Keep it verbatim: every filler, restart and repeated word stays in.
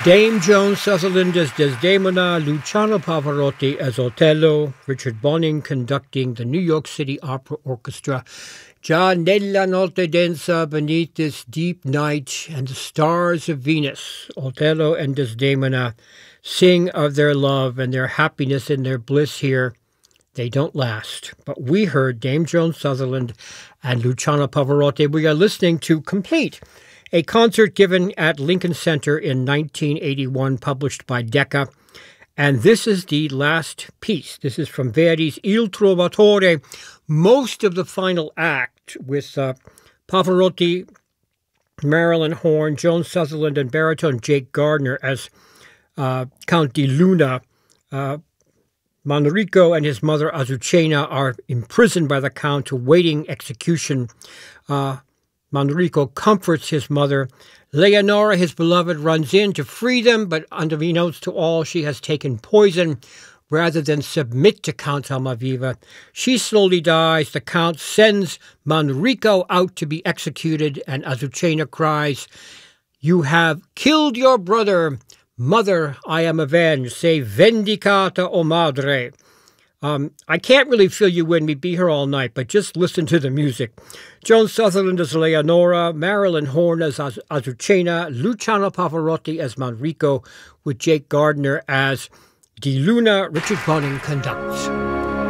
Dame Joan Sutherland as Desdemona, Luciano Pavarotti as Otello, Richard Bonning conducting the New York City Opera Orchestra. Già nella notte densa beneath this deep night and the stars of Venus, Otello and Desdemona sing of their love and their happiness and their bliss here. They don't last. But we heard Dame Joan Sutherland and Luciano Pavarotti. We are listening to Complete, a concert given at Lincoln Center in nineteen eighty-one, published by Decca. And this is the last piece. This is from Verdi's Il Trovatore. Most of the final act with uh, Pavarotti, Marilyn Horne, Joan Sutherland, and baritone Jake Gardner as uh, Count di Luna. Uh, Manrico and his mother Azucena are imprisoned by the Count awaiting execution. Uh, Manrico comforts his mother. Leonora, his beloved, runs in to free them, but unbeknownst to all, she has taken poison rather than submit to Count Almaviva. She slowly dies. The Count sends Manrico out to be executed, and Azucena cries, "You have killed your brother. Mother, I am avenged. Say vendicata, o madre." Um, I can't really fill you in. We'd be here all night, but just listen to the music. Joan Sutherland as Leonora, Marilyn Horne as Az- Azucena, Luciano Pavarotti as Manrico, with Jake Gardner as Di Luna. Richard Bonning conducts.